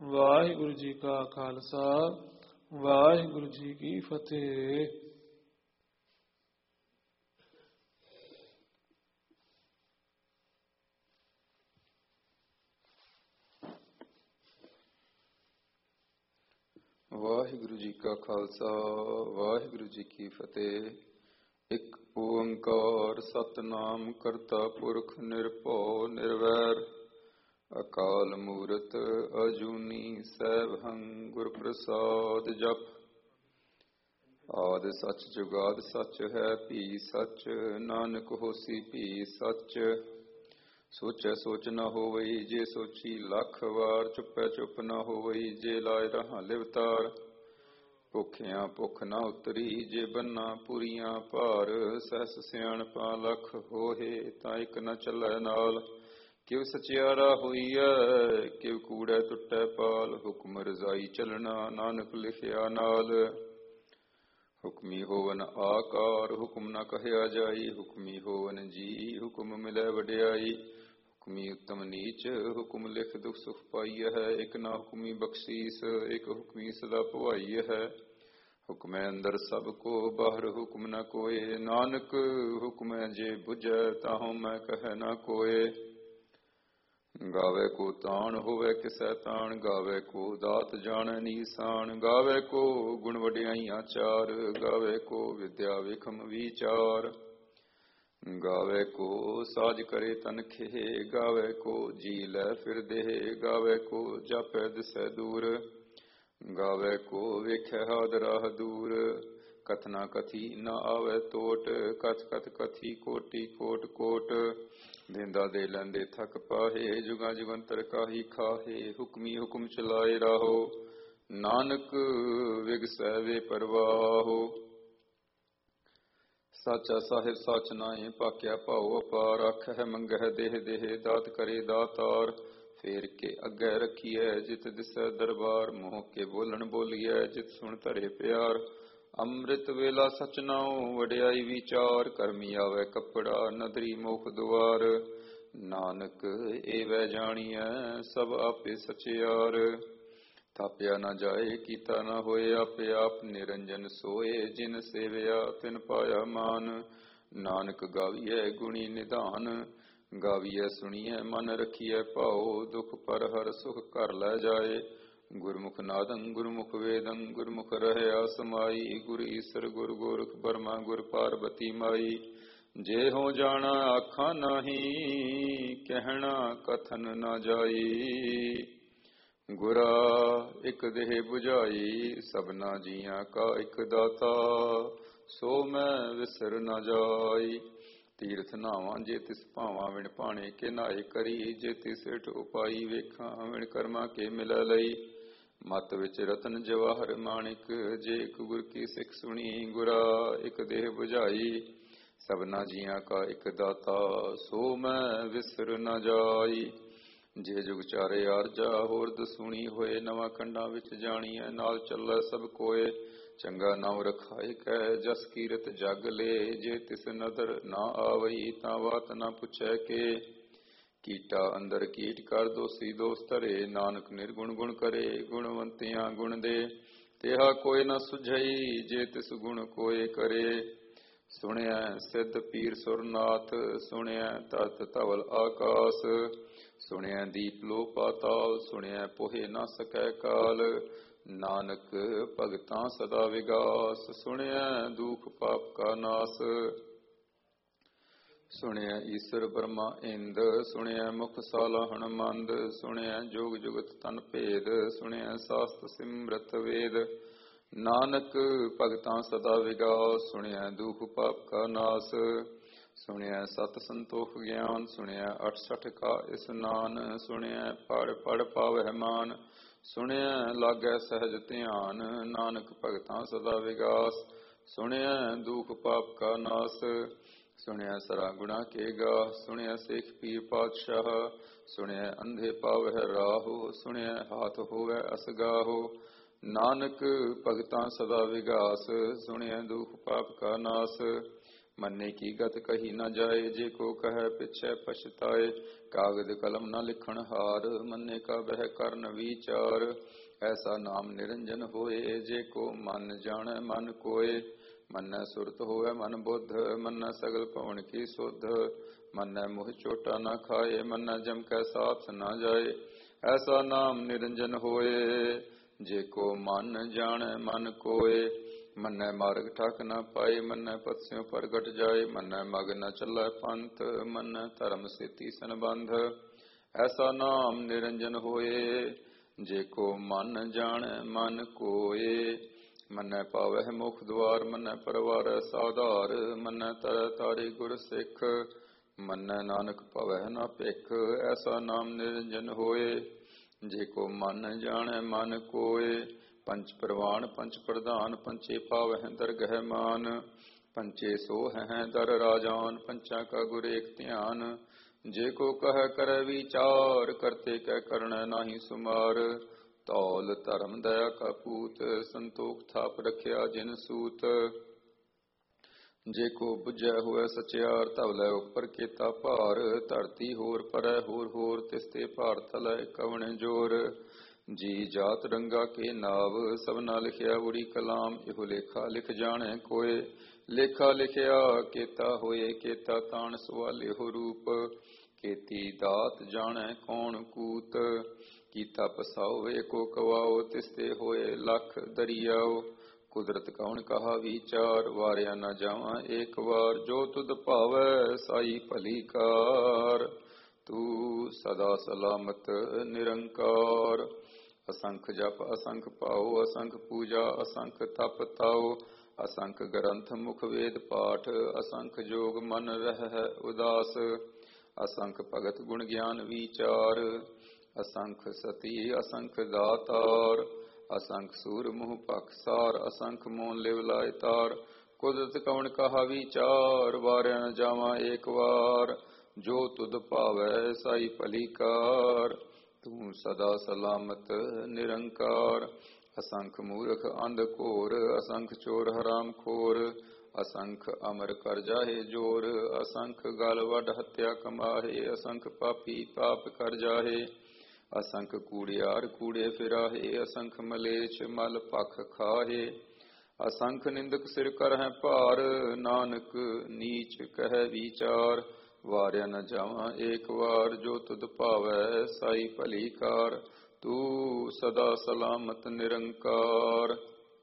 ਵਾਹਿਗੁਰੂ ਜੀ ਕਾ ਖਾਲਸਾ, ਵਾਹਿਗੁਰੂ ਜੀ ਕੀ ਫਤਿਹ। ਵਾਹਿਗੁਰੂ ਜੀ ਕਾ ਖਾਲਸਾ, ਵਾਹਿਗੁਰੂ ਜੀ ਕੀ ਫਤਿਹ। ਇੱਕ ਓੰਕਾਰ ਸਤਿਨਾਮ ਕਰਤਾ ਪੁਰਖ ਨਿਰਭਉ ਨਿਰਵੈਰ, ਅਕਾਲ ਮੂਰਤ ਅਜੂਨੀ ਸੈਭੰ ਗੁਰ ਪ੍ਰਸਾਦ ਜਪ। ਆਦਿ ਸੱਚ ਜੁਗਾਦ ਸੱਚ ਹੈ ਭੀ ਸੱਚ, ਨਾਨਕ ਹੋਸੀ ਭੀ ਸੱਚ। ਸੋਚੈ ਸੋਚ ਨਾ ਹੋਵਈ ਜੇ ਸੋਚੀ ਲੱਖ ਵਾਰ, ਚੁੱਪੈ ਚੁੱਪ ਨਾ ਹੋਵਈ ਜੇ ਲਾਇ ਰਹਾਂ ਲਿਵਤਾਰ। ਭੁੱਖਿਆਂ ਭੁੱਖ ਨਾ ਉਤਰੀ ਜੇ ਬੰਨਾ ਪੂਰੀਆਂ ਭਾਰ, ਸਹਿਸ ਸਿਆਣਪਾਂ ਲੱਖ ਹੋਏ ਤਾਂ ਇੱਕ ਨਾ ਚੱਲੈ ਨਾਲ। ਕਿਵ ਸਚਿਆਰਾ ਹੋਈਐ ਕਿਵ ਕੂੜੈ ਟੁੱਟੈ ਪਾਲ, ਹੁਕਮ ਰਜ਼ਾਈ ਚੱਲਣਾ ਨਾਨਕ ਲਿਖਿਆ ਨਾਲ। ਹੁਕਮੀ ਹੋਵਨ ਆਕਾਰ ਹੁਕਮ ਨਾ ਕਹਿਆ ਜਾਈ, ਹੁਕਮੀ ਹੋਵਨ ਜੀ ਹੁਕਮ ਮਿਲੈ ਵਡਿਆਈ। ਹੁਕਮੀ ਉੱਤਮ ਨੀਚ ਹੁਕਮ ਲਿਖ ਦੁਖ ਸੁਖ ਪਾਈਐ ਹੈ, ਇੱਕ ਨਾ ਹੁਕਮੀ ਬਖਸ਼ੀਸ ਇੱਕ ਹੁਕਮੀ ਸਦਾ ਭਵਾਈ ਹੈ। ਹੁਕਮੈ ਅੰਦਰ ਸਭ ਕੋ ਬਾਹਰ ਹੁਕਮ ਨਾ ਕੋਏ, ਨਾਨਕ ਹੁਕਮੈ ਜੇ ਬੁਝੈ ਤਾਹਉ ਮੈਂ ਕਹਿ ਨਾ ਕੋਏ। ਗਾਵੇ ਕੋ ਤਾਣ ਹੋਵੇ ਕਿਸੈ ਤਾਣ, ਗਾਵੇ ਕੋ ਦਾਤ ਜਾਣੈ ਨੀਸਾਨ। ਗਾਵੇ ਕੋ ਗੁਣ ਵਡਿਆਈਆਂ ਚਾਰ, ਗਾਵੇ ਕੋ ਵਿਦਿਆ ਵਿਖਮ ਵਿਚਾਰ। ਗਾਵੇ ਕੋ ਸਾਜ ਕਰੇ ਤਨ ਖੇ, ਗਾਵੇ ਕੋ ਜੀ ਲੈ ਫਿਰ ਦੇਹ। ਗਾਵੇ ਕੋ ਜਾਪੈ ਦਿਸੈ ਦੂਰ, ਗਾਵੇ ਕੋ ਵੇਖੈ ਹਾਦ ਰਾਹ ਦੂਰ। ਕਥਨਾ ਕਥੀ ਨਾ ਆਵੇ ਟੋਟ, ਕਥ ਕਥ ਕਥੀ ਕੋਟੀ ਕੋਟ ਕੋਟ। ਦੇਂਦਾ ਦੇ ਲੈਂਦੇ ਥਕ ਪਾਹੇ, ਜੁਗਾਂ ਜੁਗੰਤਰ ਕਾਹੀ ਖਾਹੇ। ਹੁਕਮੀ ਹੁਕਮ ਚਲਾਏ ਰਾਹੋ, ਨਾਨਕ ਵਿਗਸੈ ਵੇ ਪਰਵਾਹੋ। ਸਾਚਾ ਸਾਹਿਬ ਸੱਚ ਨਾਏ ਭਾਕਿਆ ਭਾਉ ਅਪਾਰ, ਆਖਹਿ ਮੰਗਹਿ ਦੇਹ ਦੇਹ ਦਾਤ ਕਰੇ ਦਾਤਾਰ। ਫੇਰ ਕੇ ਅੱਗੇ ਰੱਖੀਐ ਜਿਤ ਦਿਸੈ ਦਰਬਾਰ, ਮੋਹ ਕੇ ਬੋਲਣ ਬੋਲੀਐ ਜਿਤ ਸੁਣ ਧਰੇ ਪਿਆਰ। ਅੰਮ੍ਰਿਤ ਵੇਲਾ ਸਚ ਨਾਉ ਵਡਿਆਈ ਵਿਚਾਰ, ਕਰਮੀ ਆਵੇ ਕੱਪੜਾ ਨਦਰੀ ਮੁਖ ਦੁਆਰ। ਨਾਨਕ ਏਵੈ ਜਾਣੀਐ ਸਭ ਆਪੇ ਸਚਿਆਰ, ਥਾਪਿਆ ਨਾ ਜਾਏ ਕੀਤਾ ਨਾ ਹੋਏ ਆਪੇ ਆਪ। ਨਿਰੰਜਨ ਸੋਏ ਜਿਨ ਸੇਵਿਆ ਤਿਨ ਪਾਇਆ ਮਾਨ, ਨਾਨਕ ਗਾਵੀਐ ਗੁਣੀ ਨਿਧਾਨ। ਗਾਵੀਐ ਸੁਣੀਐ ਮਨ ਰਖੀਐ ਭਾਉ, ਦੁਖ ਪਰ ਹਰ ਸੁਖ ਘਰ ਲੈ ਜਾਏ। ਗੁਰਮੁਖ ਨਾਦੰ ਗੁਰਮੁਖ ਵੇਦੰ ਗੁਰਮੁਖ ਰਹਿਆ ਸਮਾਈ, ਗੁਰ ਈਸਰ ਗੁਰ ਗੋਰਖ ਬਰਮਾ ਗੁਰ ਪਾਰਬਤੀ ਮਾਈ। ਜੇ ਹੋ ਜਾਣਾ ਆਖਾਂ ਨਾਹੀ, ਕਹਿਣਾ ਕਥਨ ਨਾ ਜਾਈ। ਗੁਰਾ ਇਕ ਦੇਹ 부ਝਾਈ, ਸਭਨਾ ਜੀਆਂ ਕਾ ਇਕ ਦਾਤਾ। ਸੋ ਮੈਂ ਵਿਸਰ ਨਾ ਜਾਈ। ਤੀਰਥ ਨਾਵਾਂ ਜੇ ਤਿਸ ਭਾਵਾਂ, ਵਿਣ ਭਾਣੇ ਕੇ ਨਾਏ ਕਰੀ। ਜੇ ਤਿਸ ਹਿਠ ਉਪਾਈ ਵੇਖਾਂ, ਵਿਣ ਕਰਮਾਂ ਕੇ ਮਿਲੈ ਲਈ। ਮਤ ਵਿੱਚ ਰਤਨ ਜਵਾਹਰ ਮਾਣਿਕ, ਜੇ ਇਕ ਗੁਰ ਕੀ ਸਿੱਖ ਸੁਣੀ। ਗੁਰਾ ਇਕ ਦੇਹ 부ਝਾਈ, ਸਭਨਾ ਜੀਆਂ ਕਾ ਇਕ ਦਾਤਾ। ਸੋ ਮੈਂ ਵਿਸਰ ਨਾ ਜਾਈ। ਜੇ ਜੁਗ ਚਾਰੇ ਆਰਜਾ ਹੋਰ ਦਸੂਣੀ ਹੋਏ, ਨਵਾਂ ਖੰਡਾਂ ਵਿੱਚ ਜਾਣੀਐ ਨਾਲ ਚੱਲੈ ਸਭ ਕੋਏ। ਚੰਗਾ ਨਾਮ ਰਖਾਇ ਕੈ ਜਸ ਕੀਰਤ ਜਗ ਲੇ, ਜੇ ਤਿਸ ਨਦਰ ਨਾ ਆਵਈ ਤਾਂ ਬਾਤ ਨਾ ਪੁੱਛੈ ਕੇ। ਕੀਟਾ ਅੰਦਰ ਕੀਟ ਕਰ ਦੋਸੀ ਦੋਸ ਧਰੇ, ਨਾਨਕ ਨਿਰਗੁਣ ਗੁਣ ਕਰੇ ਗੁਣਵੰਤਿਆਂ ਗੁਣ ਦੇ। ਤੇਹਾ ਕੋਈ ਨਾ ਸੁਝਈ ਜੇ ਤਿਸ ਗੁਣ ਕੋਏ ਕਰੇ। ਸੁਣਿਐ ਸਿੱਧ ਪੀਰ ਸੁਰਨਾਥ, ਸੁਣਿਐ ਤਤ ਧਵਲ ਆਕਾਸ। ਸੁਣਿਐ ਦੀਪ ਲੋ ਪਾਤਾਲ, ਸੁਣਿਐ ਪੋਹਿ ਨਾ ਸਕੈ ਕਾਲ। ਨਾਨਕ ਭਗਤਾਂ ਸਦਾ ਵਿਗਾਸ, ਸੁਣਿਐ ਦੁਖ ਪਾਪ ਕਾ ਨਾਸ। ਸੁਣਿਐ ਈਸਰ ਬਰਮਾ ਇੰਦ, ਸੁਣਿਐ ਮੁਖ ਸਾਲਾਹਣ ਮੰਦ। ਸੁਣਿਐ ਜੋਗ ਜੁਗਤ ਤਨ ਭੇਦ, ਸੁਣਿਐ ਸਾਸਤ ਸਿਮਰਤ ਵੇਦ। ਨਾਨਕ ਭਗਤਾਂ ਸਦਾ ਵਿਗਾਸ, ਸੁਣਿਐ ਦੁਖ ਪਾਪ ਕਾ ਨਾਸ। ਸੁਣਿਐ ਸਤ ਸੰਤੋਖ ਗਿਆਨ, ਸੁਣਿਐ 68 ਕਾ ਇਸਨਾਨ। ਸੁਣਿਐ ਪੜ ਪੜ ਪਾਵਹਿ ਮਾਨ, ਸੁਣਿਐ ਲਾਗੈ ਸਹਿਜ ਧਿਆਨ। ਨਾਨਕ ਭਗਤਾਂ ਸਦਾ ਵਿਗਾਸ, ਸੁਣਿਐ ਦੁਖ ਪਾਪ ਕਾ ਨਾਸ। ਸੁਣਿਐ ਸਰਾ ਗੁਣਾ ਕੇ ਗਾਹ, ਸੁਣਿਐ ਸੇਖ ਪੀਰ ਪਾਤਸ਼ਾਹ। ਸੁਣਿਐ ਅੰਧੇ ਪਾਵਹਿ ਰਾਹੋ, ਸੁਣਿਐ ਹਾਥ ਹੋਵੈ ਅਸਗਾਹੋ। ਨਾਨਕ ਭਗਤਾਂ ਸਦਾ ਵਿਗਾਸ, ਸੁਣਿਐ ਦੁਖ ਪਾਪ ਕਾ ਨਾਸ। ਮੰਨੇ ਕੀ ਗਤ ਕਹੀ ਨਾ ਜਾਏ, ਜੇ ਕੋ ਕਹੈ ਪਿਛੈ ਪਛਤਾਏ। ਕਾਗਦ ਕਲਮ ਨਾ ਲਿਖਣ ਹਾਰ, ਮੰਨੇ ਕਾ ਬਹਿ ਕਰਨ ਵਿਚਾਰ। ਐਸਾ ਨਾਮ ਨਿਰੰਜਨ ਹੋਏ, ਜੇ ਕੋ ਮਨ ਜਾਣੈ ਮਨ ਕੋਏ। ਮੰਨੈ ਸੁਰਤ ਹੋਵੈ ਮਨ ਬੁੱਧ, ਮੰਨੈ ਸਗਲ ਭਵਨ ਕੀ ਸੁਧ। ਮੰਨੈ ਮੋਹ ਚੋਟਾ ਨਾ ਖਾਏ, ਮੰਨੈ ਜਮ ਕੈ ਸਾਥ ਨਾ ਜਾਏ। ਐਸਾ ਨਾਮ ਨਿਰੰਜਨ ਹੋਏ, ਜੇ ਕੋ ਮਨ ਜਾਣੈ ਮਨ ਕੋਏ। ਮੰਨੈ ਮਾਰਗ ਠਾਕ ਨਾ ਪਾਏ, ਮੰਨੈ ਪਤਸਿਉ ਪ੍ਰਗਟ ਜਾਏ। ਮੰਨੈ ਮਗ ਨ ਚੱਲੈ ਪੰਥ, ਮੰਨੈ ਧਰਮ ਸੇਤੀ ਸੰਬੰਧ। ਐਸਾ ਨਾਮ ਨਿਰੰਜਨ ਹੋਏ, ਜੇ ਕੋ ਮਨ ਜਾਣੈ ਮਨ ਕੋਏ। ਮੰਨੈ ਪਾਵਹਿ ਮੁਖ ਦੁਆਰ, ਮੰਨੈ ਪਰਵਾਰੈ ਸਾਧਾਰ। ਮੰਨੈ ਤਰੈ ਤਾਰੇ ਗੁਰ ਸਿੱਖ, ਮੰਨੈ ਨਾਨਕ ਭਵਹਿ ਨਾ ਭਿਖ। ਐਸਾ ਨਾਮ ਨਿਰੰਜਨ ਹੋਏ, ਜੇ ਕੋ ਮਨ ਜਾਣੈ ਮਨ ਕੋਏ। ਪੰਚ ਪ੍ਰਵਾਨ ਪੰਚ ਪ੍ਰਧਾਨ, ਪੰਚੇ ਪਾਵਹਿ ਦਰਗਹਿ ਮਾਨ। ਪੰਚੇ ਸੋਹਹਿ ਦਰ ਰਾਜਾਨ, ਪੰਚਾਂ ਕਾ ਗੁਰ ਏਕ ਧਿਆਨ। ਜੇ ਕੋ ਕਹੈ ਕਰੈ ਵਿਚਾਰ, ਕਰਤੇ ਕੈ ਕਰਣੈ ਨਾਹੀ ਸੁਮਾਰ। ਧੌਲ ਧਰਮ ਦਇਆ ਕਾ ਪੂਤ, ਸੰਤੋਖ ਥਾਪ ਰਖਿਆ ਜਿਨ ਸੂਤ। ਜੇ ਕੋ ਬੁਝੈ ਹੋਇ ਸਚਿਆਰ, ਧਵਲੇ ਉਪਰ ਕੀਤਾ ਭਾਰ। ਧਰਤੀ ਹੋਰ ਪਰੈ ਹੋਰ ਹੋਰ, ਤਿਸ ਤੇ ਭਾਰ ਤਲੈ ਕਵਣ ਜੋਰ। ਜੀ ਜਾਤ ਰੰਗਾ ਕੇ ਨਾਵ, ਸਭਨਾ ਲਿਖਿਆ ਉੜੀ ਕਲਾਮ। ਇਹੋ ਲੇਖਾ ਲਿਖ ਜਾਣੈ ਕੋਏ, ਲੇਖਾ ਲਿਖਿਆ ਕੀਤਾ ਹੋਏ। ਕੀਤਾ ਤਾਣ ਸਵਾਲਿਓ ਰੂਪ, ਕੀਤੀ ਦਾਤ ਜਾਣੈ ਕੌਣ ਕੂਤ। ਕੀਤਾ ਪਸਾਓ ਏਕੋ ਕਵਾਓ, ਤਿਸ ਤੇ ਹੋਏ ਲੱਖ ਦਰਿਆਓ। ਕੁਦਰਤ ਕਉਣ ਕਹਾ ਵਿਚਾਰ, ਵਾਰਿਆ ਨਾ ਜਾਵਾਂ ਏਕ ਵਾਰ। ਜੋ ਤੁਧ ਭਾਵੈ ਸਾਈ ਭਲੀ ਕਾਰ, ਤੂੰ ਸਦਾ ਸਲਾਮਤ ਨਿਰੰਕਾਰ। ਅਸੰਖ ਜਪ ਅਸੰਖ ਪਾਉ, ਅਸੰਖ ਪੂਜਾ ਅਸੰਖ ਤਪ ਤਾਉ। ਅਸੰਖ ਗ੍ਰੰਥ ਮੁਖ ਵੇਦ ਪਾਠ, ਅਸੰਖ ਜੋਗ ਮਨ ਰਹਿ ਉਦਾਸ। ਅਸੰਖ ਭਗਤ ਗੁਣ ਗਿਆਨ ਵਿਚਾਰ, ਅਸੰਖ ਸਤੀ ਅਸੰਖ ਦਾਤਾਰ। ਅਸੰਖ ਸੂਰ ਮੁਹ ਪਖਸਾਰ, ਅਸੰਖ ਮੋਨ ਲਿਵ ਲਾਇ ਤਾਰ। ਕੁਦਰਤ ਕਉਣ ਕਹਾ ਵਿਚਾਰ, ਵਾਰਿਆ ਨ ਜਾਵਾਂ ਏਕ ਵਾਰ। ਜੋ ਤੁਧ ਭਾਵੈ ਸਾਈ ਭਲੀ ਕਾਰ, ਤੂੰ ਸਦਾ ਸਲਾਮਤ ਨਿਰੰਕਾਰ। ਅਸੰਖ ਮੂਰਖ ਅੰਧ ਘੋਰ, ਅਸੰਖ ਚੋਰ ਹਰਾਮ ਖੋਰ। ਅਸੰਖ ਅਮਰ ਕਰ ਜਾਹੇ ਜੋਰ, ਅਸੰਖ ਗਲ ਵੱਡ ਹੱਤਿਆ ਕਮਾਹੇ। ਅਸੰਖ ਪਾਪੀ ਪਾਪ ਕਰ ਜਾਹੇ, ਅਸੰਖ ਕੂੜਿਆਰ ਕੂੜੇ ਫਿਰਾਹੇ। ਅਸੰਖ ਮਲੇਛ ਮਲ ਭਖ ਖਾਹੇ, ਅਸੰਖ ਨਿੰਦਕ ਸਿਰ ਕਰਹਿ ਭਾਰ। ਨਾਨਕ ਨੀਚ ਕਹਿ ਵਿਚਾਰ, ਵਾਰਿਆ ਨ ਜਾਵਾਂ ਏਕ ਵਾਰ। ਜੋ ਤੁਧ ਭਾਵੈ ਸਾਈ ਭਲੀ ਕਾਰ, ਤੂੰ ਸਦਾ ਸਲਾਮਤ ਨਿਰੰਕਾਰ।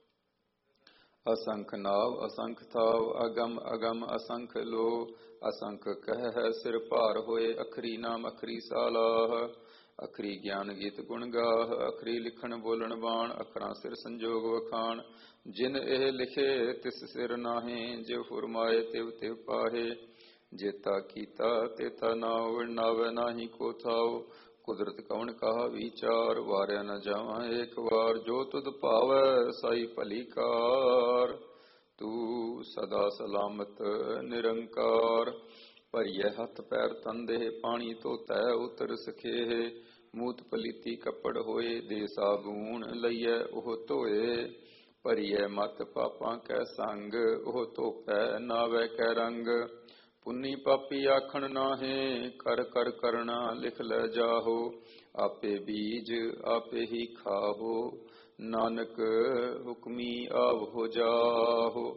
ਅਸੰਖ ਨਾਵ ਅਸੰਖ ਥਾਵ, ਅਗਮ ਅਗਮ ਅਸੰਖ ਲੋ। ਅਸੰਖ ਕਹਿ ਸਿਰ ਭਾਰ ਹੋਏ, ਅਖਰੀ ਨਾਮ ਅਖਰੀ ਸਾਲਾਹ। ਅਖਰੀ ਗਿਆਨ ਗੀਤ ਗੁਣ ਗਾਹ, ਅਖਰੀ ਲਿਖਣ ਬੋਲਣ ਬਾਣ। ਅਖਰਾਂ ਸਿਰ ਸੰਜੋਗ ਵਖਾਣ, ਜਿਨ ਇਹ ਲਿਖੇ ਤਿਸ ਸਿਰ ਨਾਹੀਂ। ਜਿਵ ਫੁਰਮਾਏ ਤਿਵ ਤਿਵ ਪਾਹੇ, ਜੇਤਾ ਕੀਤਾ ਤੇਤਾ ਨਾਉ। ਨਾਵੈ ਨਾਹੀ ਕੋ ਥਾਉ, ਕੁਦਰਤ ਕਉਣ ਕਹਾ ਵਿਚਾਰ। ਵਾਰਿਆ ਨ ਜਾਵਾਂ ਏਕ ਵਾਰ। ਜੋ ਤੁਧ ਭਾਵੈ ਸਾਈ ਭਲੀ ਕਾਰ, ਤੂੰ ਸਦਾ ਸਲਾਮਤ ਨਿਰੰਕਾਰ। ਭਰੀਐ ਹੱਥ ਪੈਰ ਤੰਦੇ, ਪਾਣੀ ਧੋਤੈ ਉਤਰ ਸਖੇਹ। ਮੂਤ ਪਲੀਤੀ ਕੱਪੜ ਹੋਏ, ਦੇ ਸਾਬੂਨ ਲਈਐ ਉਹ ਧੋਏ। ਭਰੀਐ ਮਤ ਪਾਪਾਂ ਕੈ ਸੰਗ, ਉਹ ਧੋਪੈ ਨਾਵੈ ਕੈ ਰੰਗ। ਪੁੰਨੀ ਪਾਪੀ ਆਖਣ ਨਾਹੀਂ, ਕਰ ਕਰ ਕਰਣਾ ਲਿਖ ਲੈ ਜਾਹੋ। ਆਪੇ ਬੀਜ ਆਪੇ ਹੀ ਖਾਹੋ, ਨਾਨਕ ਹੁਕਮੀ ਆਵੋ ਜਾਹੋ।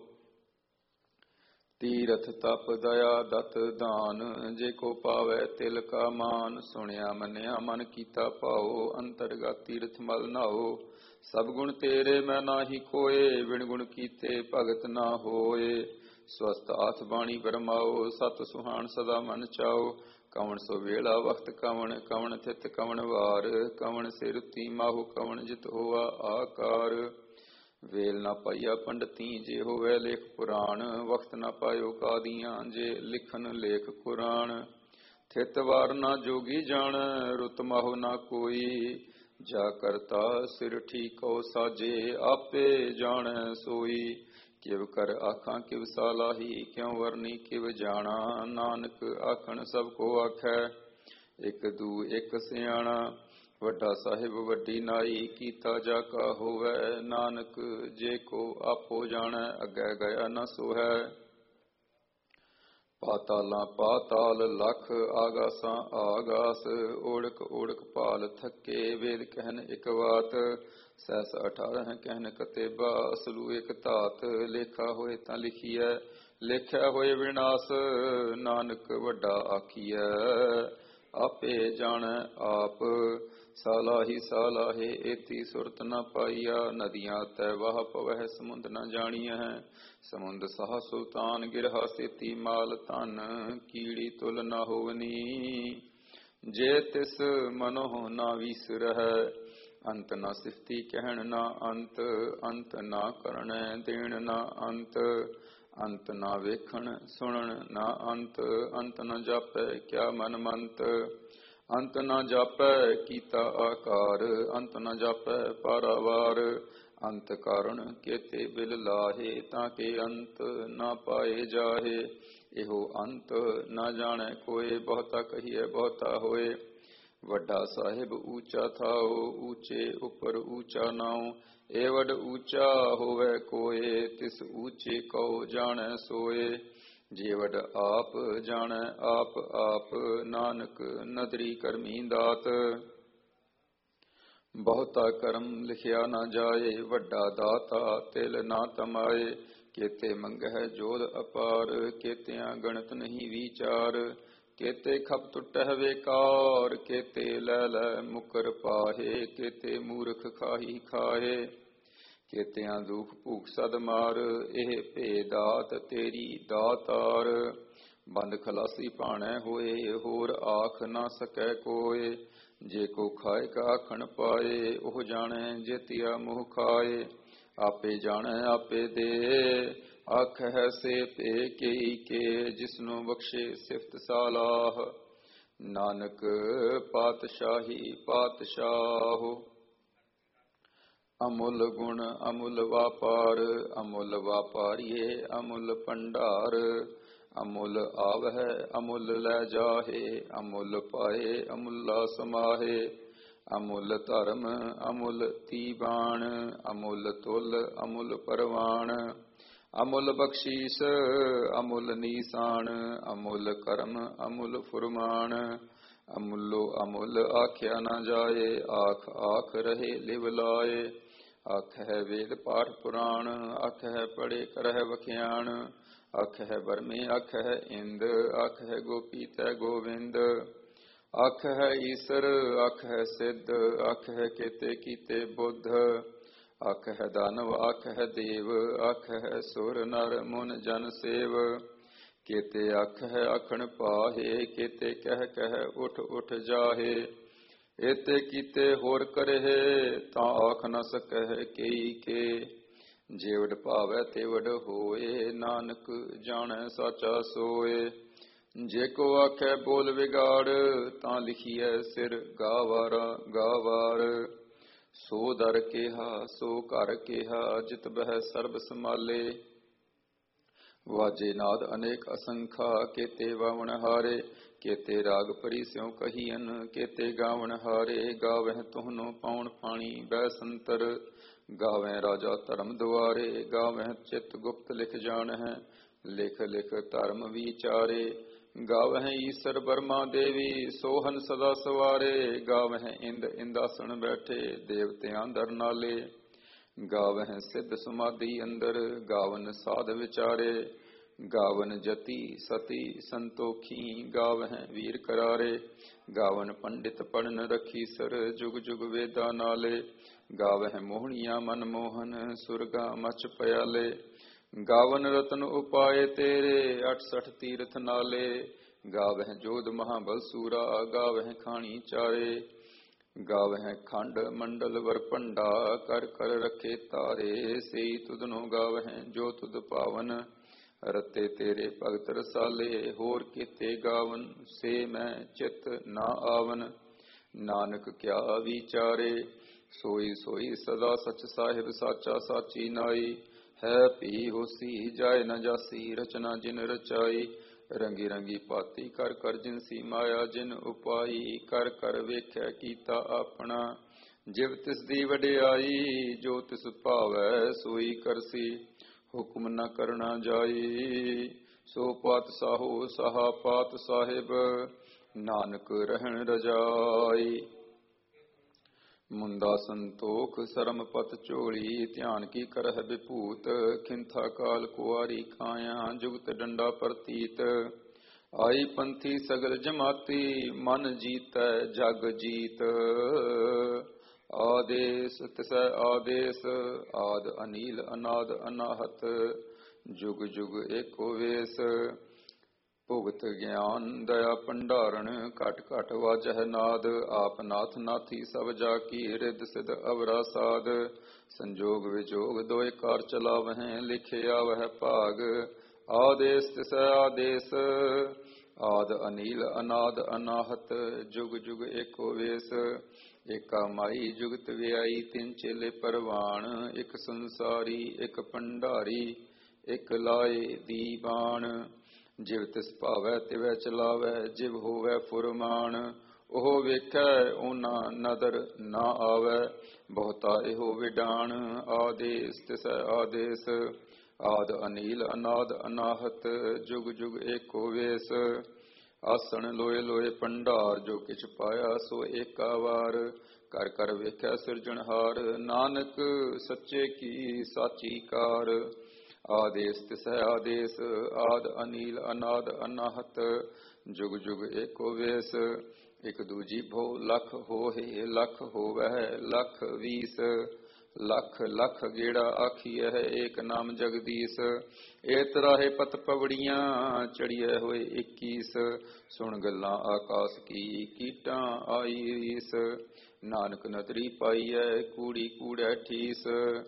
ਤੀਰਥ ਤਪ ਦਇਆ ਦਤ ਦਾਨ, ਜੇ ਕੋ ਪਾਵੈ ਤਿਲ ਕਾ ਮਾਨ। ਸੁਣਿਆ ਮੰਨਿਆ ਮਨ ਕੀਤਾ ਭਾਉ, ਅੰਤਰਗਤ ਤੀਰਥ ਮਲ ਨਾਉ। ਸਭ ਗੁਣ ਤੇਰੇ ਮੈਂ ਨਾਹੀ ਕੋਏ, ਬਿਨ ਗੁਣ ਕੀਤੇ ਭਗਤ ਨਾ ਹੋਏ। ਸਵਸਤ ਆਥ ਬਾਣੀ ਬਰਮਾਓ, ਸਤ ਸੁਹਾਣ ਸਦਾ ਮਨ ਚਾਓ। ਕਵਣ ਸੋ ਵੇਲਾ ਵਖਤ ਕਵਣ, ਕਵਣ ਥਿਤ ਕਵਣ ਵਾਰ। ਕਵਣ ਸਿਰ ਤੀ ਮਾਹੂ, ਕਵਣ ਜਿਤ ਹੋਆ ਆਕਾਰ। ਵੇਲ ਨਾ ਪਾਈਆ ਪੰਡਤੀ, ਜੇ ਹੋਵੇ ਲੇਖ ਪੁਰਾਣ। ਵਖਤ ਨਾ ਪਾਇਓ ਕਾਦੀਆਂ, ਜੇ ਲਿਖਨ ਲੇਖ ਕੁਰਾਨ। ਥਿਤ ਵਾਰ ਨਾ ਜੋਗੀ ਜਾਣ, ਰੁਤ ਮਾਹੋ ਨਾ ਕੋਈ। ਜਾ ਕਰਤਾ ਸਿਰ ਠੀਕੋ ਸਾਜੇ, ਆਪੇ ਜਾਣੈ ਸੋਈ। ਕਿਵ ਕਰ ਆਖਾਂ ਕਿਵ ਸਾਲਾਹੀ, ਕਿਉ ਵਰਨੀ ਕਿਵ ਜਾਣਾ। ਨਾਨਕ ਆਖਣ ਸਭ ਕੋ ਆਖੈ, ਇਕ ਦੂ ਇਕ ਸਿਆਣਾ। ਵੱਡਾ ਸਾਹਿਬ ਵੱਡੀ ਨਾਈ, ਕੀਤਾ ਜਾ ਕਾ ਹੋਵੈ। ਨਾਨਕ ਜੇ ਕੋ ਆਪੋ ਜਾਣੈ, ਅੱਗੇ ਗਿਆ ਨਾ ਸੋਹੈ। ਪਾਤਾਲਾਂ ਪਾਤਾਲ ਲਖ ਆਗਾਸਾਂ ਆਗਾਸ ਓੜਕ ਓੜਕ ਪਾਲ ਥੱਕੇ ਵੇਦ ਕਹਿਨ ਇਕ ਬਾਤ ਸਹਿਸ 18 ਕਹਿਨ ਕਤੇਬਾ ਅਸਲੂ ਇਕ ਧਾਤ ਲੇਖਾ ਹੋਏ ਤਾਂ ਲਿਖੀਐ ਲੇਖਿਆ ਹੋਏ ਵਿਨਾਸ਼ ਨਾਨਕ ਵੱਡਾ ਆਖੀਐ ਆਪੇ ਜਾਣੈ ਆਪ ਸਾਲਾਹੀ ਸਾਲਾਹੇ ਏਤੀ ਸੁਰਤ ਨ ਪਾਈਆ ਨਦੀਆਂ ਤੈ ਵਾਹ ਪਵਹਿ ਸਮੁੰਦ ਨ ਜਾਣੀਐ ਸਮੁੰਦ ਸਾਹ ਸੁਲਤਾਨ ਗਿਰਹਾ ਸੇਤੀ ਮਾਲ ਧਨ ਕੀੜੀ ਤੁਲ ਨ ਹੋਵਨੀ ਜੇ ਤਿਸ ਮਨੋਹ ਨਾ ਵੀਸਰਹਿ ਅੰਤ ਨ ਸਿਫਤੀ ਕਹਿਣ ਨਾ ਅੰਤ ਅੰਤ ਨਾ ਕਰਣੈ ਦੇਣ ਨਾ ਅੰਤ ਅੰਤ ਨਾ ਵੇਖਣ ਸੁਣਨ ਨਾ ਅੰਤ ਅੰਤ ਨ ਜਾਪੈ ਕਿਆ ਮਨ ਮੰਤ ਅੰਤ ਨ ਜਾਪੈ ਕੀਤਾ ਆਕਾਰ ਅੰਤ ਨ ਜਾਪੈ ਪਾਰਾਵਾਰ ਅੰਤ ਕਾਰਣ ਕੇਤੇ ਬਿਲ ਲਾਹੇ ਤਾਂ ਕਿ ਅੰਤ ਨਾ ਪਾਏ ਜਾਹੇ ਇਹੋ ਅੰਤ ਨਾ ਜਾਣੈ ਕੋਏ ਬਹੁਤਾ ਕਹੀਐ ਬਹੁਤਾ ਹੋਏ ਵੱਡਾ ਸਾਹਿਬ ਊਚਾ ਥਾਓ ਊਚੇ ਉਪਰ ਊਚਾ ਨਾਉ ਏ ਵੱਡ ਊਚਾ ਹੋਵੇ ਕੋਏ ਤਿਸ ਊਚੇ ਕਉ ਜਾਣੈ ਸੋਏ ਜੇ ਵੱਡ ਆਪ ਜਾਣੈ ਆਪ ਆਪ ਨਾਨਕ ਨਦਰੀ ਕਰਮੀ ਦਾਤ ਬਹੁਤਾ ਕਰਮ ਲਿਖਿਆ ਨਾ ਜਾਏ ਵੱਡਾ ਦਾਤਾ ਤਿਲ ਨਾ ਤਮਾਏ ਕੇਤੇ ਮੰਗਹਿ ਜੋਧ ਅਪਾਰ ਕੇਤਿਆਂ ਗਣਤ ਨਹੀਂ ਵਿਚਾਰ ਕੇਤੇ ਖਪ ਟੁੱਟਹਿ ਵੇਕਾਰ ਕੇਤੇ ਲੈ ਲੈ ਮੁਕਰ ਪਾਹੇ ਕੇਤੇ ਮੂਰਖ ਖਾਹੀ ਖਾਹੇ ਕੇਤਿਆਂ ਦੁਖ ਭੂਖ ਸਦ ਮਾਰ ਇਹ ਭੇ ਦਾਤ ਤੇਰੀ ਦਾਤਾਰ ਬੰਦ ਖਲਾਸੀ ਭਾਣੈ ਹੋਏ ਹੋਰ ਆਖ ਨਾ ਸਕੈ ਕੋਏ ਜੇ ਕੋ ਖਾਏ ਕਾ ਆਖਣ ਪਾਏ ਉਹ ਜਾਣੈ ਜੇਤੀਆ ਮੋਹ ਖਾਏ ਆਪੇ ਜਾਣੈ ਆਪੇ ਦੇ ਆਖਹਿ ਸੇ ਭੇ ਕੇਈ ਕੇ ਜਿਸਨੂੰ ਬਖਸ਼ੇ ਸਿਫਤ ਸਾਲਾਹ ਨਾਨਕ ਪਾਤਸ਼ਾਹੀ ਪਾਤਸ਼ਾਹੋ ਅਮੁੱਲ ਗੁਣ ਅਮੁੱਲ ਵਾਪਾਰ ਅਮੁੱਲ ਵਾਪਾਰੀਏ ਅਮੁੱਲ ਭੰਡਾਰ ਅਮੁੱਲ ਆਵਹਿ ਅਮੁੱਲ ਲੈ ਜਾਹੇ ਅਮੁੱਲ ਪਾਏ ਅਮੁੱਲਾ ਸਮਾਹੇ ਅਮੁੱਲ ਧਰਮ ਅਮੁੱਲ ਤੀਬਾਣ ਅਮੁੱਲ ਤੁਲ ਅਮੁੱਲ ਪਰਵਾਣ ਅਮੁੱਲ ਬਖਸ਼ੀਸ ਅਮੁੱਲ ਨੀਸਾਨ ਅਮੁੱਲ ਕਰਮ ਅਮੁੱਲ ਫੁਰਮਾਨ ਅਮੁੱਲੋ ਅਮੁੱਲ ਆਖਿਆ ਨਾ ਜਾਏ ਆਖ ਆਖ ਰਹੇ ਲਿਵ ਲਾਏ ਆਖਹਿ ਵੇਦ ਪਾਠ ਪੁਰਾਣ ਆਖਹਿ ਪੜੇ ਕਰਹਿ ਵਖਿਆਣ ਆਖਹਿ ਬਰਮੇ ਆਖਹਿ ਇੰਦ ਆਖਹਿ ਗੋਪੀ ਤੈ ਗੋਵਿੰਦ ਆਖਹਿ ਈਸਰ ਆਖਹਿ ਸਿੱਧ ਆਖਹਿ ਕੇਤੇ ਕੀਤੇ ਬੁੱਧ ਆਖਹਿ ਦਾਨਵ ਆਖਹਿ ਦੇਵ ਆਖਹਿ ਸੁਰ ਨਰ ਮੁਨ ਜਨ ਸੇਵ ਕੇਤੇ ਆਖਹਿ ਆਖਣ ਪਾਹੇ ਕੇਤੇ ਕਹਿ ਕਹਿ ਉਠ ਉਠ ਜਾਹੇ ਏਤੇ ਕੀਤੇ ਹੋਰ ਕਰਹਿ ਤਾਂ ਆਖ ਨ ਸਕਹਿ ਕੇਈ ਕੇ ਜੇ ਵਡ ਭਾਵੈ ਤੇ ਵਡ ਹੋਏ ਨਾਨਕ ਜਾਣੈ ਸਾਚਾ ਸੋਏ ਜੇ ਕੋ ਆਖੈ ਬੋਲ ਵਿਗਾੜ ਤਾਂ ਲਿਖੀਐ ਸਿਰ ਗਾਵਾਰਾ ਗਾਵਾਰ ਸੋ ਦਰ ਕਿਹਾ ਸੋ ਘਰ ਕਿਹਾ ਜਿਤ ਬਹਿ ਸਰਬ ਸਮਾਲੇ ਵਾਜੇ ਨਾਦ ਅਨੇਕ ਅਸੰਖਾ ਕੇਤੇ ਵਾਵਣ ਹਾਰੇ ਕੇਤੇ ਰਾਗ ਪਰੀ ਸਿਉ ਕਹੀਨ ਕੇਤੇ ਗਾਵਣ ਹਾਰੇ ਗਾਵਹਿ ਤੁਹਨੋ ਪਾਉਣ ਪਾਣੀ ਬੈ ਸੰਤਰ ਗਾਵਹਿ ਰਾਜਾ ਧਰਮ ਦੁਆਰੇ ਗਾਵਹਿ ਚਿਤ ਗੁਪਤ ਲਿਖ ਜਾਣਹਿ ਲਿਖ ਲਿਖ ਧਰਮ ਵਿਚਾਰੇ ਗਾਵਹਿ ਈਸਰ ਬਰਮਾ ਦੇਵੀ ਸੋਹਨ ਸਦਾ ਸਵਾਰੇ ਗਾਵਹਿ ਇੰਦ ਇੰਦਾਸਣ ਬੈਠੇ ਦੇਵਤਿਆਂ ਦਰ ਨਾਲੇ ਗਾਵਹਿ ਸਿੱਧ ਸਮਾਧੀ ਅੰਦਰ ਗਾਵਨ ਸਾਧ ਵਿਚਾਰੇ ਗਾਵਨ ਜਤੀ ਸਤੀ ਸੰਤੋਖੀ ਗਾਵਹਿ ਵੀਰ ਕਰਾਰੇ ਗਾਵਨ ਪੰਡਿਤ ਪੜਨ ਰਖੀ ਸਰ ਜੁਗ ਜੁਗ ਵੇਦਾ ਨਾਲੇ ਗਾਵਹਿ ਮੋਹਣੀਆਂ ਮਨ ਮੋਹਨ ਸੁਰਗਾ ਮਚ ਪਿਆਲੇ ਗਾਵਨ ਰਤਨ ਉਪਾਏ ਤੇਰੇ 68 ਤੀਰਥ ਨਾਲੇ ਗਾਵਹਿ ਜੋਧ ਮਹਾਬਲ ਸੂਰਾ ਗਾਵਹਿ ਖਾਣੀ ਚਾਰੇ ਗਾਵਹਿ ਖੰਡ ਮੰਡਲ ਵਰ ਭੰਡਾ ਕਰ ਕਰ ਰਖੇ ਤਾਰੇ ਸਈ ਤੁਧਨੋ ਗਾਵਹਿ ਜੋ ਤੁਧ ਪਾਵਨ ਰਤੇ ਤੇਰੇ ਭਗਤ ਰਸਾਲੇ ਹੋਰ ਕੀਤੇ ਗਾਵਨ ਸੇ ਮੈਂ ਚਿਤ ਨਾ ਆਵਨ ਨਾਨਕ ਕਿਆ ਵਿਚਾਰੇ ਸੋਈ ਸੋਈ ਸਦਾ ਸਚ ਸਾਹਿਬ ਸਾਚਾ ਸਾਚੀ ਨਾਈ ਹੈ ਭੀ ਹੋਸੀ ਜਾਏ ਨ ਜਾਸੀ ਰਚਨਾ ਜਿਨ ਰਚਾਈ ਰੰਗੀ ਰੰਗੀ ਪਾਤੀ ਕਰ ਕਰ ਜਿਨਸੀ ਮਾਇਆ ਜਿਨ ਉਪਾਈ ਕਰ ਕਰ ਵੇਖਿਆ ਕੀਤਾ ਆਪਣਾ ਜਿਵ ਤਿਸ ਦੀ ਵਡਿਆਈ ਜੋ ਤਿਸ ਭਾਵੈ ਸੋਈ ਕਰਸੀ ਹੁਕਮ ਨ ਕਰਨਾ ਜਾਈ ਸੋ ਪਾਤ ਸਾਹੋ ਸਾਹਾ ਪਾਤ ਸਾਹਿਬ, ਨਾਨਕ ਰਹਿਣ ਰਜਾਈ। ਮੁੰਦਾ ਸੰਤੋਖ ਸਰਮ ਪਤ ਝੋਲੀ, ਧਿਆਨ ਕੀ ਕਰਹਿ ਵਿਭੂਤ, ਖਿੰਥਾ ਕਾਲ ਕੁਆਰੀ ਕਾਇਆ, ਜੁਗਤ ਡੰਡਾ ਪ੍ਰਤੀਤ। ਆਈ ਪੰਥੀ ਸਗਲ ਜਮਾਤੀ, ਮਨ ਜੀਤੈ ਜਗ ਜੀਤ। ਆਦੇਸ ਤਿਸੈ ਆਦੇਸ, ਆਦ ਅਨੀਲ ਅਨਾਦ ਅਨਾਹਤ, ਜੁਗ ਜੁਗ ਏਕੋ ਵੇਸ। ਭੁਗਤ ਗਿਆਨ ਦਇਆ ਭੰਡਾਰਨ, ਘਟ ਘਟ ਵਾਜਹਿ ਨਾਦ। ਆਪ ਨਾਥ ਨਾਥੀ ਸਭ ਜਾ ਕੀ, ਰਿੱਧ ਸਿਧ ਅਵਰਾ ਸਾਧ। ਸੰਜੋਗ ਵਿਜੋਗ ਦੋਇ ਕਾਰ ਚਲਾਵਹਿ, ਲਿਖਿਆ ਵਹਿ ਭਾਗ। ਆਦੇਸ ਤਿਸੈ ਆਦੇਸ, ਆਦ ਅਨੀਲ ਅਨਾਦ ਅਨਾਹਤ, ਜੁਗ ਜੁਗ ਏਕੋ ਵੇਸ। ਏਕਾ ਮਾਈ ਜੁਗਤ ਵਿਆਈ, ਤਿੰਨ ਚੇਲੇ ਪਰਵਾਣ। ਇਕ ਸੰਸਾਰੀ ਇਕ ਭੰਡਾਰੀ, ਇਕ ਲਾਏ ਦੀਵਾਨ। ਜਿਵ ਤਿਸ ਭਾਵੈ ਤਿਵੈ ਚਲਾਵੈ, ਜਿਵ ਹੋਵੈ ਫੁਰਮਾਨ। ਉਹ ਵੇਖੈ ਉਹਨਾਂ ਨਦਰ ਨਾ ਆਵੈ, ਬਹੁਤਾ ਇਹੋ ਵਿਡਾਣ। ਆਦੇਸ ਤਿਸੈ ਆਦੇਸ, ਆਦ ਅਨੀਲ ਅਨਾਦ ਅਨਾਹਤ, ਜੁਗ ਜੁਗ ਏਕੋ ਵੇਸ। ਆਸਣ ਲੋਏ ਲੋਏ ਭੰਡਾਰ, ਜੋ ਕਿਛ ਪਾਇਆ ਸੋ ਏਕਾ ਵਾਰ। ਕਰ ਕਰ ਵੇਖਿਆ ਸਿਰਜਣਹਾਰ, ਨਾਨਕ ਸੱਚੇ ਕੀ ਸਾਚੀ ਕਾਰ। ਆਦੇਸ ਤਿਸੈ ਆਦੇਸ, ਆਦ ਅਨੀਲ ਅਨਾਦ ਅਨਾਹਤ, ਜੁਗ ਜੁਗ ਏਕੋ ਵੇਸ। ਇਕ ਦੂਜੀ ਭੋ ਲਖ ਹੋਏ, ਲਖ ਹੋਵੈ ਲਖ ਵੀਸ। ਲਖ ਲਖ ਗੇੜਾ ਆਖੀਐ, ਏਕ ਨਾਮ ਜਗਦੀਸ਼। ਏ ਤਰਾਹੇ ਪਤ ਪਵੜੀਆਂ, ਚੜੀਐ ਹੋਏ 21। ਸੁਣ ਗੱਲਾਂ ਆਕਾਸ ਕੀ, ਕੀਟਾਂ ਆਈ ਰੀਸ। ਨਾਨਕ ਨਦਰੀ ਪਾਈਐ, ਕੂੜੀ ਕੂੜੈ ਠੀਸ।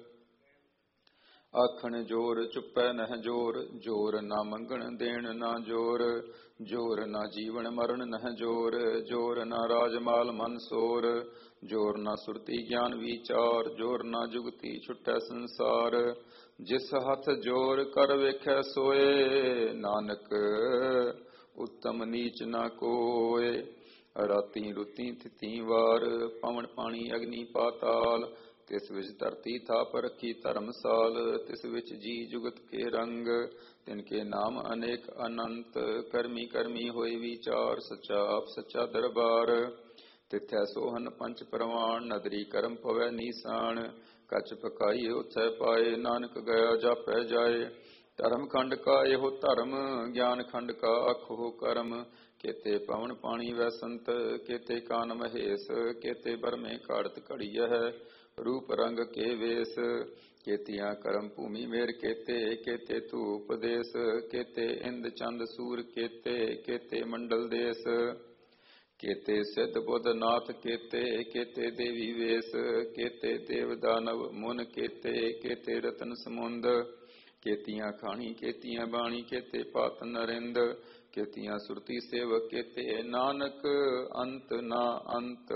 ਆਖਣ ਜੋਰ ਚੁੱਪੈ ਨਹਿ ਜੋਰ, ਜੋਰ ਨਾ ਮੰਗਣ ਦੇਣ ਨਾ ਜੋਰ। ਜੋਰ ਨਾ ਜੀਵਨ ਮਰਨ ਨਹਿ ਜੋਰ, ਜੋਰ ਨਾ ਰਾਜ ਮਾਲ ਮਨ ਸੋਰ। ਜੋਰ ਨਾ ਸੁਰਤੀ ਗਿਆਨ ਵਿਚਾਰ, ਜੋਰ ਨਾ ਜੁਗਤੀ ਛੁਟੈ ਸੰਸਾਰ। ਜਿਸ ਹੱਥ ਜੋਰ ਕਰ ਵੇਖੈ ਸੋਏ, ਨਾਨਕ ਉੱਤਮ ਨੀਚ ਨਾ ਕੋਏ। ਰਾਤੀ ਰੁਤੀ ਥਿਤੀ ਵਾਰ, ਪਵਨ ਪਾਣੀ ਅਗਨੀ ਪਾਤਾਲ। ਤਿਸ ਵਿੱਚ ਧਰਤੀ ਥਾਪ ਰੱਖੀ ਧਰਮਸਾਲ, ਤਿਸ ਵਿੱਚ ਜੀ ਜੁਗਤ ਕੇ ਰੰਗ। ਤਿਨ ਕੇ ਨਾਮ ਅਨੇਕ ਅਨੰਤ, ਕਰਮੀ ਕਰਮੀ ਹੋਏ ਵਿਚਾਰ। ਸੱਚਾ ਆਪ ਸੱਚਾ ਦਰਬਾਰ, ਤਿਥੈ ਸੋਹਨ ਪੰਚ ਪ੍ਰਵਾਨ। ਨਦਰੀ ਕਰਮ ਪਵੈ ਨੀਸਾਨ, ਕੱਚ ਪਕਾਈ ਉਥੈ ਪਾਏ। ਨਾਨਕ ਗਿਆ ਜਾਪੈ ਜਾਏ, ਧਰਮ ਖੰਡ ਕਾ ਇਹੋ ਧਰਮ। ਗਿਆਨ ਖੰਡ ਕਾ ਆਖੋ ਕਰਮ। ਕੇਤੇ ਪਵਨ ਪਾਣੀ ਵੈ ਸੰਤ, ਕੇਤੇ ਕਾਨ ਮਹੇਸ਼। ਕੇਤੇ ਬਰਮੇ ਕਾੜਤ ਘੜੀਐ, ਰੂਪ ਰੰਗ ਕੇ ਵੇਸ। ਕੇਤੀਆਂ ਕਰਮ ਭੂਮੀ ਮੇਰ ਕੇਤੇ, ਕੇਤੇ ਧੂਪ ਦੇਸ। ਕੇਤੇ ਇੰਦ ਚੰਦ ਸੂਰ ਕੇਤੇ, ਕੇਤੇ ਮੰਡਲ ਦੇਸ। ਕੇਤੇ ਸਿੱਧ ਬੁੱਧ ਨਾਥ ਕੇਤੇ, ਕੇਤੇ ਦੇਵੀ ਵੇਸ। ਕੇਤੇ ਦੇਵ ਦਾਨਵ ਮੁਨ ਕੇਤੇ, ਕੇਤੇ ਰਤਨ ਸਮੁੰਦ। ਕੇਤੀਆਂ ਖਾਣੀ ਕੇਤੀਆਂ ਬਾਣੀ, ਕੇਤੇ ਪਾਤ ਨਰਿੰਦ। ਕੇਤੀਆਂ ਸੁਰਤੀ ਸੇਵਕ ਕੇਤੇ, ਨਾਨਕ ਅੰਤ ਨਾ ਅੰਤ।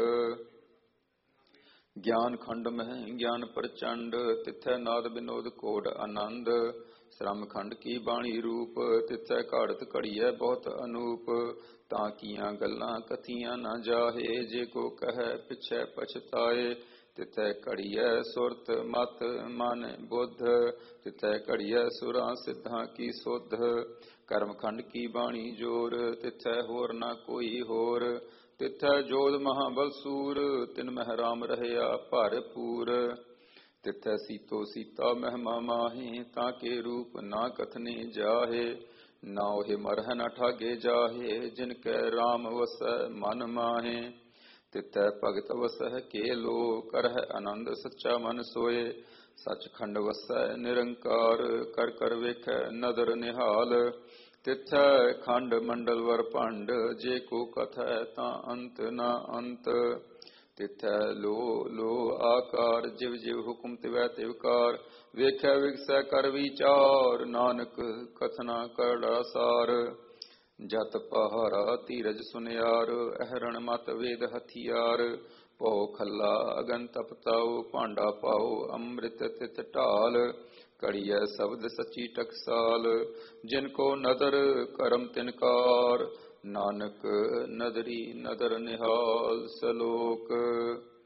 ਗਿਆਨ ਖੰਡ ਮਹਿ ਗਿਆਨ ਪ੍ਰਚੰਡ, ਤਿਥੈ ਨਾਦ ਬਿਨੋਦ ਕੋਡ ਆਨੰਦ। ਸ਼ਰਮ ਖੰਡ ਕੀ ਬਾਣੀ ਰੂਪ, ਤਿਥੈ ਘਾੜਤ ਘੜੀਐ ਬਹੁਤ ਅਨੂਪ। ਤਾਂ ਕੀਆਂ ਗੱਲਾਂ ਕਥੀਆਂ ਨਾ ਜਾਹੇ, ਜੇ ਕੋ ਕਹੈ ਪਿਛੈ ਪਛਤਾਏ। ਤਿਥੈ ਘੜੀਐ ਸੁਰਤ ਮਤ ਮਨ ਬੁੱਧ, ਤਿਥੈ ਘੜੀਐ ਸੁਰਾਂ ਸਿੱਧਾਂ ਕੀ ਸੁਧ। ਕਰਮ ਖੰਡ ਕੀ ਬਾਣੀ ਜੋਰ, ਤਿਥੈ ਹੋਰ ਨਾ ਕੋਈ ਹੋਰ। ਤਿਥੈ ਜੋਧ ਮਹਾਬਲ ਸੂਰ, ਤਿਨ ਮਹਿ ਰਾਮ ਰਹਿਆ ਭਰਪੂਰ। ਤਿਥੈ ਸੀਤੋ ਸੀਤਾ ਮਹਿਮਾ ਮਾਹੇ, ਤਾਂ ਕੇ ਰੂਪ ਨਾ ਕਥਨੇ ਜਾਹੇ। ਨਾ ਉਹੇ ਮਰਹਿ ਨਾ ਠਾਗੇ ਜਾਹੇ, ਜਿਨ ਕੈ ਰਾਮ ਵਸੈ ਮਨ ਮਾਹੇ। ਤਿਥੈ ਭਗਤ ਵਸਹਿ ਕੇ ਲੋ, ਕਰਹਿ ਆਨੰਦ ਸੱਚਾ ਮਨ ਸੋਏ। ਸਚਖੰਡ ਵਸੈ ਨਿਰੰਕਾਰ, ਕਰ ਕਰ ਵੇਖੈ ਨਦਰ ਨਿਹਾਲ। ਤਿਥੈ ਖੰਡ ਮੰਡਲ ਵਰ ਭੰਡ, ਜੇ ਕੋ ਕਥੈ ਤਾਂ ਅੰਤ ਨਾ ਅੰਤ। ਤਿਥੈ ਲੋ ਲੋ ਆਕਾਰ, ਜਿਵ ਜਿਵ ਹੁਕਮ ਤਿਵੈ ਤਿਵਕਾਰ। ਵੇਖੈ ਵਿਗਸੈ ਕਰ ਵਿਚਾਰ, ਨਾਨਕ ਕਥਨਾ ਕਰੜਾ ਸਾਰ। ਜਤ ਪਹਾਰਾ ਧੀਰਜ ਸੁਨਿਆਰ, ਅਹਰਣ ਮਤ ਵੇਦ ਹਥਿਆਰ। ਭਉ ਖੱਲਾ ਅਗਨ ਤਪਤਾਉ, ਭਾਂਡਾ ਪਾਉ ਅੰਮ੍ਰਿਤ ਤਿਤ ਢਾਲ। ਘੜੀਐ ਸ਼ਬਦ ਸੱਚੀ ਟਕਸਾਲ, ਜਿਨ ਕੋ ਨਦਰ ਕਰਮ ਤਿਨਕਾਰ। ਨਾਨਕ ਨਦਰੀ ਨਦਰ ਨਿਹਾਲ। ਸਲੋਕ